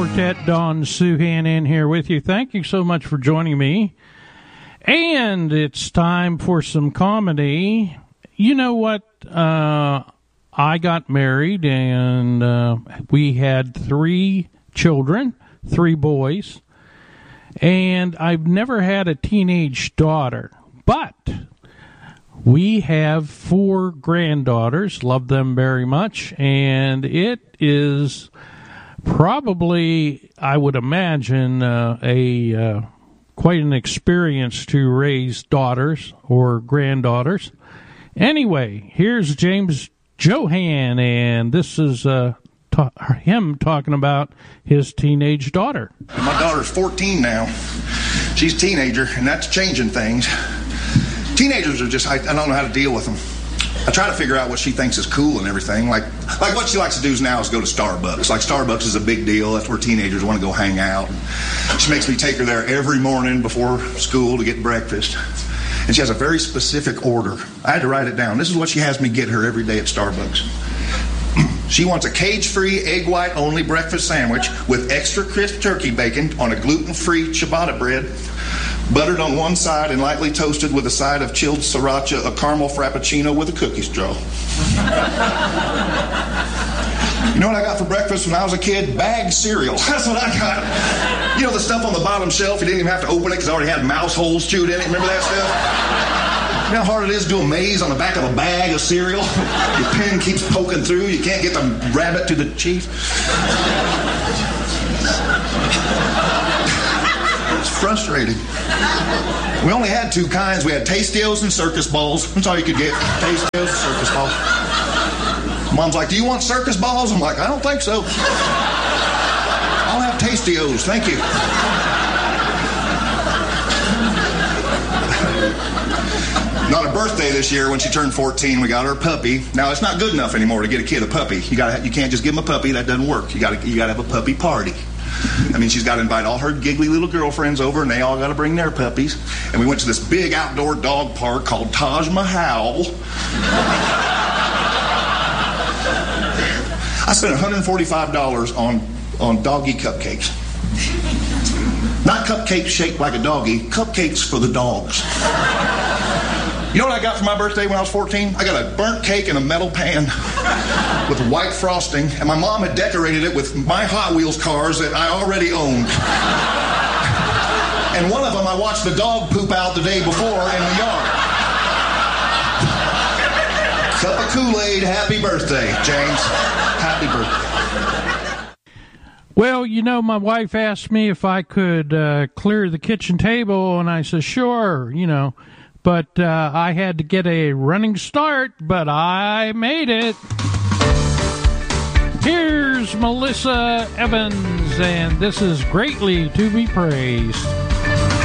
Quartet, Dawn Suhan in here with you. Thank you so much for joining me. And it's time for some comedy. You know what? I got married and we had 3 children, 3 boys. And I've never had a teenage daughter. But we have 4 granddaughters. Love them very much. And it is probably, I would imagine, quite an experience to raise daughters or granddaughters. Anyway, here's James Johan, and this is him talking about his teenage daughter. My daughter's 14 now. She's a teenager, and that's changing things. Teenagers are just, I don't know how to deal with them. I try to figure out what she thinks is cool and everything. Like what she likes to do now is go to Starbucks. Like Starbucks is a big deal. That's where teenagers want to go hang out. She makes me take her there every morning before school to get breakfast. And she has a very specific order. I had to write it down. This is what she has me get her every day at Starbucks. She wants a cage-free, egg-white-only breakfast sandwich with extra crisp turkey bacon on a gluten-free ciabatta bread, buttered on one side and lightly toasted with a side of chilled sriracha, a caramel frappuccino with a cookie straw. You know what I got for breakfast when I was a kid? Bagged cereal. That's what I got. You know the stuff on the bottom shelf, you didn't even have to open it because it already had mouse holes chewed in it. Remember that stuff? You know how hard it is to do a maze on the back of a bag of cereal? Your pen keeps poking through. You can't get the rabbit to the chief. It's frustrating. We only had 2 kinds. We had Tastios and circus balls. That's all you could get. Tastios and circus balls. Mom's like, do you want circus balls? I'm like, I don't think so. I'll have Tastios. Thank you. On her birthday this year, when she turned 14, we got her a puppy. Now, it's not good enough anymore to get a kid a puppy. You can't just give him a puppy. That doesn't work. You got to have a puppy party. I mean, she's got to invite all her giggly little girlfriends over, and they all got to bring their puppies. And we went to this big outdoor dog park called Taj Mahal. I spent $145 on doggy cupcakes. Not cupcakes shaped like a doggy, cupcakes for the dogs. You know what I got for my birthday when I was 14? I got a burnt cake in a metal pan with white frosting, and my mom had decorated it with my Hot Wheels cars that I already owned. And one of them I watched the dog poop out the day before in the yard. Cup of Kool-Aid, happy birthday, James. Happy birthday. Well, you know, my wife asked me if I could clear the kitchen table, and I said, sure, you know. But I had to get a running start, but I made it. Here's Melissa Evans, and this is Greatly to Be Praised.